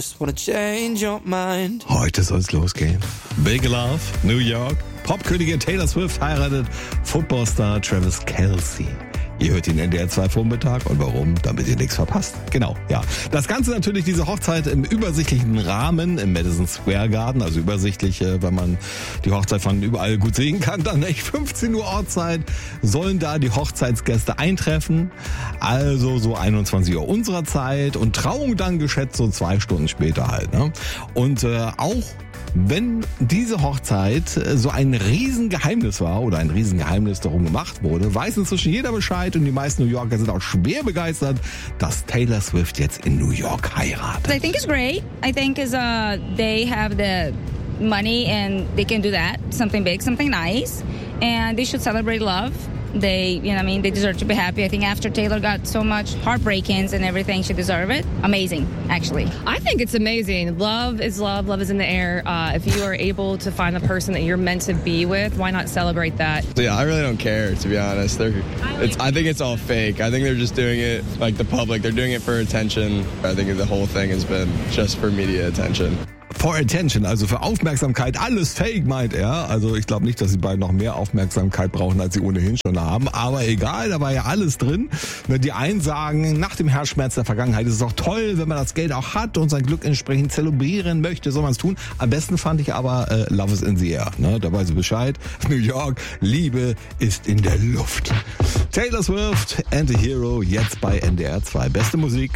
just wanna change your mind. Heute soll's losgehen. Big Love, New York. Popkönigin Taylor Swift heiratet Footballstar Travis Kelce. Ihr hört ihn NDR 2 Vormittag. Und warum? Damit ihr nichts verpasst. Genau, ja. Das Ganze natürlich, diese Hochzeit im übersichtlichen Rahmen im Madison Square Garden. Also übersichtlich, wenn man die Hochzeit von überall gut sehen kann. Dann echt 15 Uhr Ortszeit sollen da die Hochzeitsgäste eintreffen. Also so 21 Uhr unserer Zeit. Und Trauung dann geschätzt so 2 Stunden später halt. Ne? Und auch wenn diese Hochzeit so ein Riesengeheimnis war oder ein Riesengeheimnis darum gemacht wurde, weiß inzwischen jeder Bescheid und die meisten New Yorker sind auch schwer begeistert, dass Taylor Swift jetzt in New York heiratet. I think it's great. I think they have the money and they can do that. Something big, something nice. And they should celebrate love. They deserve to be happy. I think after Taylor got so much heartbreakings and everything, she deserves it. Amazing, actually. I think it's amazing. Love is love. Love is in the air. If you are able to find the person that you're meant to be with, why not celebrate that? Yeah, I really don't care, to be honest. I think it's all fake. I think they're just doing it like the public. They're doing it for attention. I think the whole thing has been just for media attention. For attention, also für Aufmerksamkeit, alles fake, meint er. Also ich glaube nicht, dass die beiden noch mehr Aufmerksamkeit brauchen, als sie ohnehin schon haben. Aber egal, da war ja alles drin. Die einen sagen, nach dem Herzschmerz der Vergangenheit ist es auch toll, wenn man das Geld auch hat und sein Glück entsprechend zelebrieren möchte, soll man es tun. Am besten fand ich aber Love is in the air. Ne? Da weiß ich Bescheid. New York, Liebe ist in der Luft. Taylor Swift and the Hero, jetzt bei NDR 2. Beste Musik.